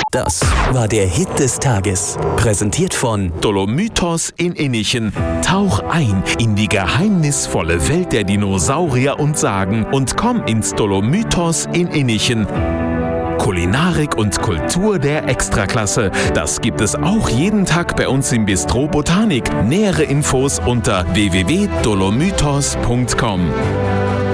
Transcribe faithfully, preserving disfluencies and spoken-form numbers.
Das war der Hit des Tages. Präsentiert von Dolomythos in Innichen. Tauch ein in die geheimnisvolle Welt der Dinosaurier und Sagen und komm ins Dolomythos in Innichen. Kulinarik und Kultur der Extraklasse. Das gibt es auch jeden Tag bei uns im Bistro Botanik. Nähere Infos unter w w w punkt dolomythos punkt com.